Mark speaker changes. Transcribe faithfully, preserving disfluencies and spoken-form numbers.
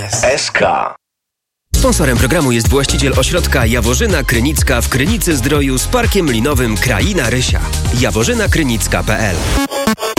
Speaker 1: S S K.
Speaker 2: Sponsorem programu jest właściciel ośrodka Jaworzyna Krynicka w Krynicy Zdroju z parkiem linowym Kraina Rysia. jaworzyna krynicka kropka p l